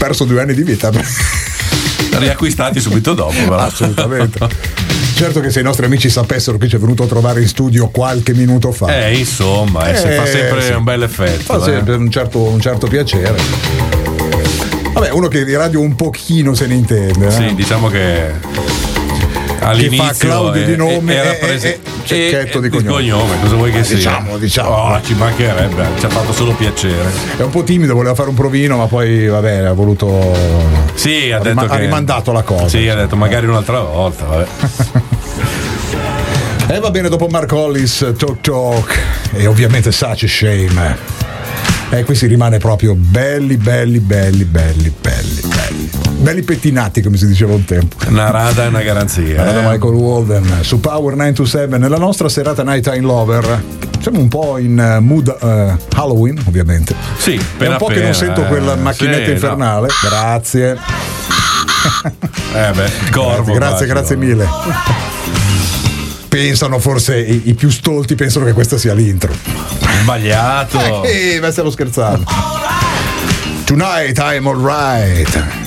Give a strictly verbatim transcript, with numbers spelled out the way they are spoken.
perso due anni di vita. Riacquistati subito dopo, però. Assolutamente. Certo che se i nostri amici sapessero che ci è venuto a trovare in studio qualche minuto fa. Eh, insomma, eh, eh, fa sempre sì. un bel effetto. Fa sempre un certo, un certo piacere. Vabbè, uno che di radio un pochino se ne intende. Sì, eh? diciamo che all'inizio che fa Claudio è, di nome era e, prese- e, e Cecchetto e- di cognome. cognome, cosa vuoi che Eh, sia? diciamo, diciamo. Oh, ci mancherebbe, ci ha fatto solo piacere. È un po' timido, voleva fare un provino, ma poi vabbè, ha voluto. Sì, ha, ha, detto rima- che ha rimandato la cosa. Sì, ha detto magari un'altra volta, vabbè. E va bene, dopo Mark Hollis, Talk Talk e ovviamente Such a Shame. E qui si rimane proprio belli, belli, belli, belli, belli, belli. Belli pettinati, come si diceva un tempo. Una rada e una garanzia. Era da eh. Michael Walden su Power nine to seven nella nostra serata Nighttime Lover. Siamo un po' in uh, mood uh, Halloween, ovviamente. Sì, È appena un po' che appena, non sento eh. quella macchinetta Sì, infernale. no. Grazie. Eh beh, il corvo. Grazie, grazie, grazie mille. Pensano forse i, i più stolti pensano che questa sia l'intro. Sbagliato. Eh, ma stiamo scherzando. Tonight I'm alright.